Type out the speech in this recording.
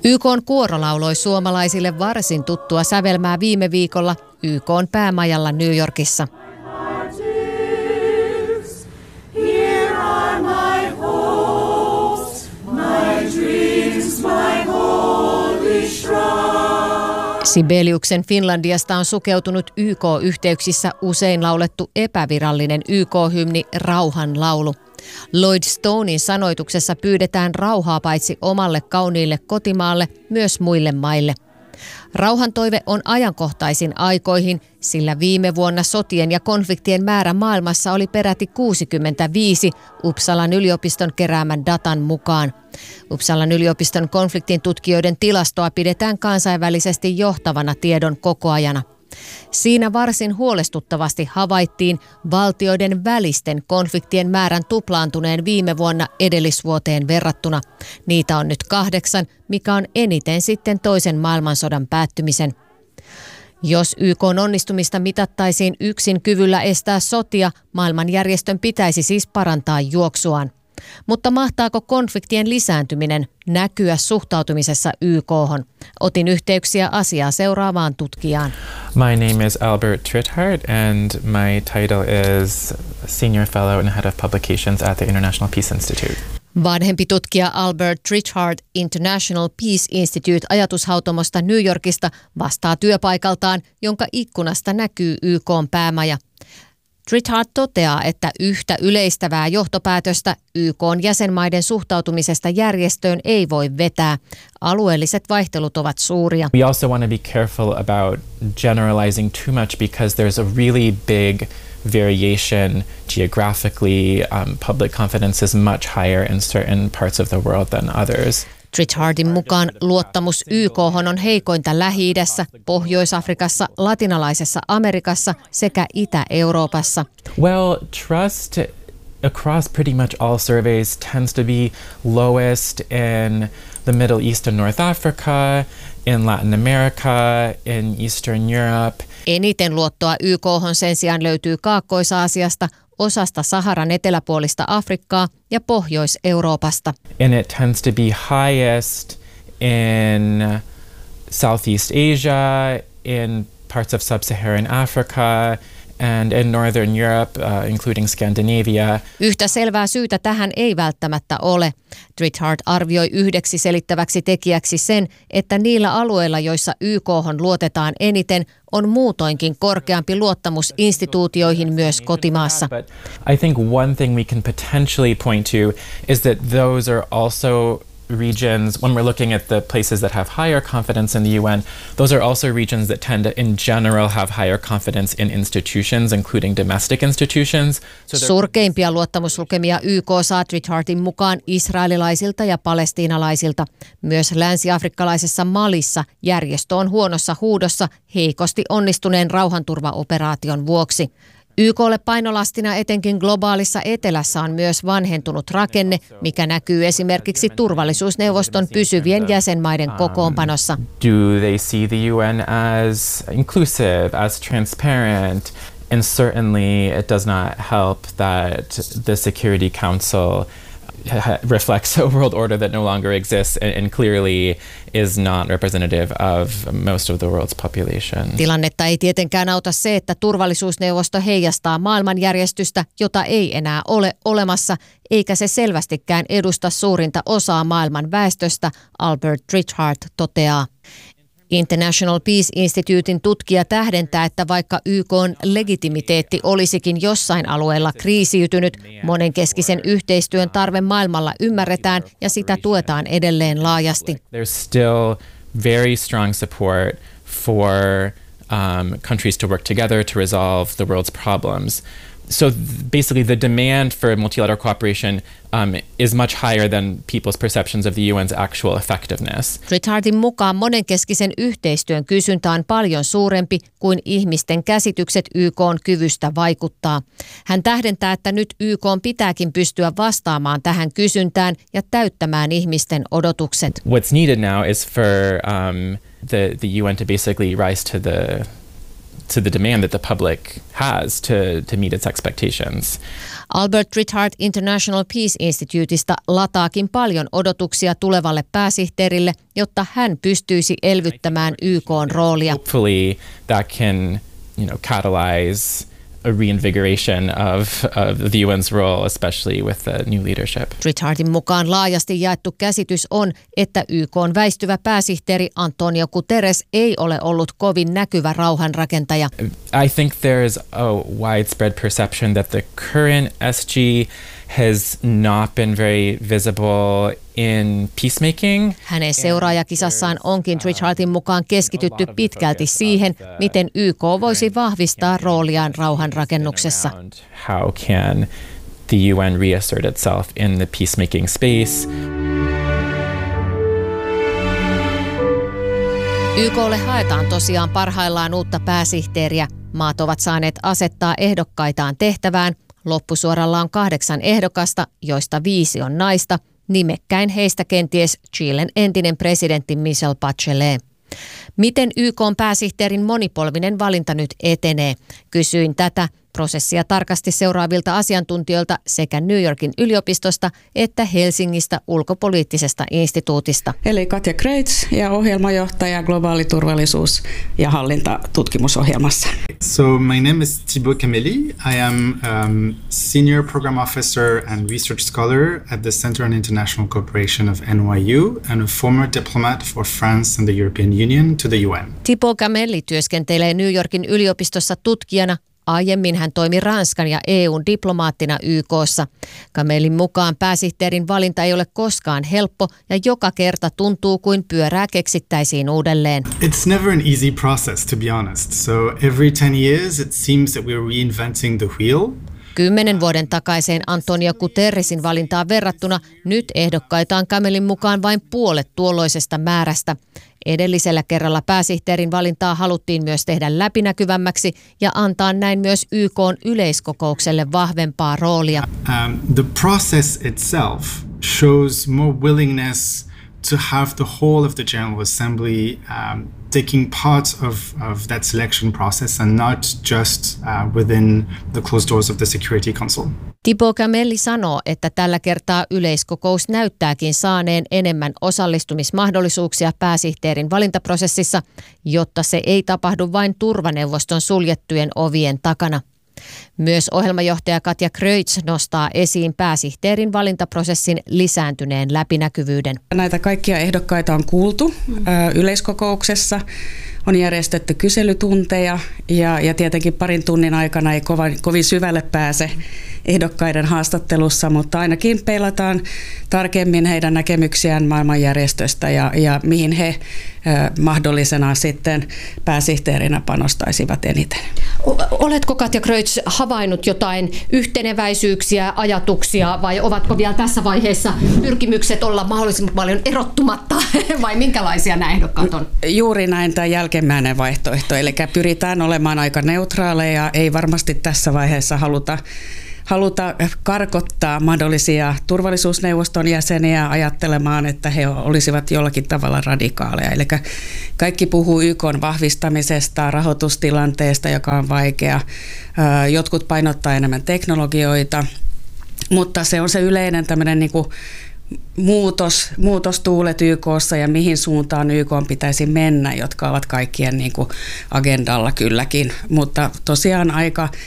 YK:n kuoro lauloi suomalaisille varsin tuttua sävelmää viime viikolla YK:n päämajalla New Yorkissa. Sibeliuksen Finlandiasta on sukeutunut YK-yhteyksissä usein laulettu epävirallinen YK-hymni Rauhan laulu. Lloyd Stonein sanoituksessa pyydetään rauhaa paitsi omalle kauniille kotimaalle, myös muille maille. Rauhantoive on ajankohtaisin aikoihin, sillä viime vuonna sotien ja konfliktien määrä maailmassa oli peräti 65 Uppsalan yliopiston keräämän datan mukaan. Uppsalan yliopiston konfliktin tutkijoiden tilastoa pidetään kansainvälisesti johtavana tiedon kokoajana. Siinä varsin huolestuttavasti havaittiin valtioiden välisten konfliktien määrän tuplaantuneen viime vuonna edellisvuoteen verrattuna. Niitä on nyt 8, mikä on eniten sitten toisen maailmansodan päättymisen. Jos YK:n onnistumista mitattaisiin yksin kyvyllä estää sotia, maailmanjärjestön pitäisi siis parantaa juoksuaan. Mutta mahtaako konfliktien lisääntyminen näkyä suhtautumisessa YK:hon? Otin yhteyksiä asiaa seuraavaan tutkijaan. My name is Albert Trithard and my title is Senior Fellow and Head of Publications at the International Peace Institute. Vanhempi tutkija Albert Trithard International Peace Institute -ajatushautomosta New Yorkista vastaa työpaikaltaan, jonka ikkunasta näkyy YK:n päämaja. Trithard toteaa, että yhtä yleistävää johtopäätöstä YK:n jäsenmaiden suhtautumisesta järjestöön ei voi vetää. Alueelliset vaihtelut ovat suuria. We also want to be careful about generalizing too much because there's a really big variation geographically. Public confidence is much higher in certain parts of the world than others. Trithardin mukaan luottamus YK:hon on heikointa Lähi-idässä, Pohjois-Afrikassa, Latinalaisessa Amerikassa sekä Itä-Euroopassa. Well, trust across pretty much all surveys tends to be lowest in the Middle East and North Africa, in Latin America, in Eastern Europe. Eniten luottoa YK:hon sen sijaan löytyy Kaakkois-Aasiasta, osasta Saharan eteläpuolista Afrikkaa ja Pohjois-Euroopasta. And it tends to be highest in Southeast Asia, in parts of Sub-Saharan Africa and in Northern Europe, including Scandinavia. Yhtä selvää syytä tähän ei välttämättä ole. Trithard arvioi yhdeksi selittäväksi tekijäksi sen, että niillä alueilla, joissa YK:hon luotetaan eniten, on muutoinkin korkeampi luottamus instituutioihin myös kotimaassa. I think one thing we can potentially point to is that those are also regions, when we're looking at the places that have higher confidence in the UN, those are also regions that tend to in general have higher confidence in institutions, including domestic institutions. Surkeimpia luottamuslukemia YK saa Trithardin mukaan israelilaisilta ja palestiinalaisilta. Myös länsi-afrikkalaisessa Malissa järjestö on huonossa huudossa heikosti onnistuneen rauhanturvaoperaation vuoksi. YK:lle painolastina etenkin globaalissa etelässä on myös vanhentunut rakenne, mikä näkyy esimerkiksi turvallisuusneuvoston pysyvien jäsenmaiden kokoonpanossa. Do they see the UN as inclusive, as transparent? And certainly it does not help that the Security Council reflects a world order that no longer exists and clearly is not representative of most of the world's population. Tilannetta ei tietenkään auta se, että turvallisuusneuvosto heijastaa maailmanjärjestystä, jota ei enää ole olemassa, eikä se selvästikään edusta suurinta osaa maailman väestöstä, Albert Trithard toteaa. International Peace Institutein tutkija tähdentää, että vaikka YK:n legitimiteetti olisikin jossain alueella kriisiytynyt, monenkeskisen yhteistyön tarve maailmalla ymmärretään ja sitä tuetaan edelleen laajasti. There's still very strong support for countries to work together to resolve the world's problems. So basically the demand for multilateral cooperation is much higher than people's perceptions of the UN's actual effectiveness. Trithardin mukaan monenkeskisen yhteistyön kysyntä on paljon suurempi kuin ihmisten käsitykset YK:n kyvystä vaikuttaa. Hän tähdentää, että nyt YK:n pitääkin pystyä vastaamaan tähän kysyntään ja täyttämään ihmisten odotukset. What's needed now is for the UN to basically rise to to the demand that the public has to meet its expectations. Albert Rittard International Peace Instituteista lataakin paljon odotuksia tulevalle pääsihteerille, jotta hän pystyisi elvyttämään YK:n roolia. Hopefully that can, catalyze a reinvigoration of the UN's role, especially with the new leadership. Rittardin mukaan laajasti jaettu käsitys on, että YK:n väistyvä pääsihteeri Antonio Guterres ei ole ollut kovin näkyvä rauhanrakentaja. I think there is a widespread perception that the current SG has not been very visible in peacemaking. Hänen seuraajakissassaan onkin Rittardin mukaan keskitytty pitkälti siihen, miten YK voisi vahvistaa rooliaan rauhanrakennuksessa. How can the UN reassert itself in the peacemaking space? YK:lle haetaan tosiaan parhaillaan uutta pääsihteeriä. Maat ovat saaneet asettaa ehdokkaitaan tehtävään. Loppusuoralla on 8 ehdokasta, joista 5 on naista. Nimekkäin heistä kenties Chilen entinen presidentti Michelle Bachelet. Miten YK:n pääsihteerin monipolvinen valinta nyt etenee? Kysyin tätä prosessia tarkasti seuraavilta asiantuntijoilta sekä New Yorkin yliopistosta että Helsingistä ulkopoliittisesta instituutista. Eli Katja Kreitz ja ohjelmajohtaja globaali turvallisuus- ja hallintatutkimusohjelmassa. So my name is Thibaut Cameli. I am Senior Program Officer and Research Scholar at the Center on International Cooperation of NYU and a former diplomat for France and the European Union to the UN. Thibaut Cameli työskentelee New Yorkin yliopistossa tutkijana. Aiemmin hän toimi Ranskan ja EUn diplomaattina YK:ssa. Camelin mukaan pääsihteerin valinta ei ole koskaan helppo ja joka kerta tuntuu kuin pyörää keksittäisiin uudelleen. It's never an easy process, to be honest. So every 10 years it seems that we're reinventing the wheel. 10 vuoden takaiseen Antonio Guterresin valintaan verrattuna nyt ehdokkaita on Camelin mukaan vain puolet tuolloisesta määrästä. Edellisellä kerralla pääsihteerin valintaa haluttiin myös tehdä läpinäkyvämmäksi ja antaa näin myös YK:n yleiskokoukselle vahvempaa roolia. The process itself shows more willingness to have the whole of the General Assembly taking part of that selection process and not just within the closed doors of the Security Council. Thibaut Cameli sanoo, että tällä kertaa yleiskokous näyttääkin saaneen enemmän osallistumismahdollisuuksia pääsihteerin valintaprosessissa, jotta se ei tapahdu vain turvaneuvoston suljettujen ovien takana. Myös ohjelmajohtaja Katja Kreitz nostaa esiin pääsihteerin valintaprosessin lisääntyneen läpinäkyvyyden. Näitä kaikkia ehdokkaita on kuultu yleiskokouksessa. On järjestetty kyselytunteja ja tietenkin parin tunnin aikana ei kovin syvälle pääse ehdokkaiden haastattelussa, mutta ainakin peilataan tarkemmin heidän näkemyksiään maailmanjärjestöstä ja mihin he mahdollisena sitten pääsihteerinä panostaisivat eniten. Oletko Katja Kreitz havainnut jotain yhteneväisyyksiä, ajatuksia vai ovatko vielä tässä vaiheessa pyrkimykset olla mahdollisimman paljon erottumatta vai minkälaisia nämä ehdokkaat on? Juuri näin, tämä jälkimmäinen vaihtoehto, eli pyritään olemaan aika neutraaleja, ei varmasti tässä vaiheessa haluta karkottaa mahdollisia turvallisuusneuvoston jäseniä ajattelemaan, että he olisivat jollakin tavalla radikaaleja. Eli kaikki puhuu YK:n vahvistamisesta, rahoitustilanteesta, joka on vaikea. Jotkut painottaa enemmän teknologioita, mutta se on se yleinen tämmöinen niin kuin muutostuulet YK:ssa ja mihin suuntaan YK:n pitäisi mennä, jotka ovat kaikkien niin kuin agendalla kylläkin, mutta tosiaan aika